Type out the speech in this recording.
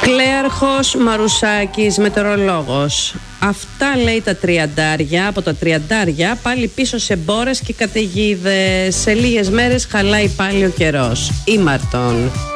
Κλέαρχος Μαρουσάκης, μετεωρολόγος. Αυτά λέει τα τριαντάρια. Από τα τριαντάρια πάλι πίσω σε μπόρες και καταιγίδες. Σε λίγες μέρες χαλάει πάλι ο καιρός. Ήμαρτον.